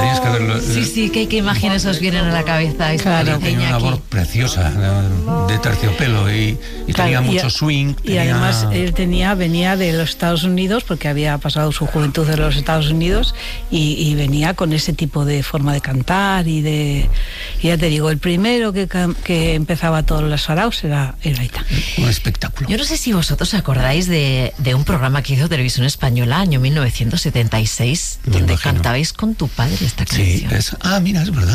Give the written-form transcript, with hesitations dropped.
tenías que verlo. Sí, ¿qué imágenes os vienen a la cabeza? Claro, tenía una voz preciosa, de terciopelo, y tenía mucho swing. Y además él venía de los Estados Unidos, porque había pasado su juventud en los Estados Unidos, y venía con ese tipo de forma de cantar y ya te digo, el primero que empezaba todos los saraos era Aitán. Un espectáculo. Yo no sé si vosotros acordáis de un programa que hizo Televisión Española, año 1976, donde cantabais con tu padre esta canción. Sí, mira, es verdad.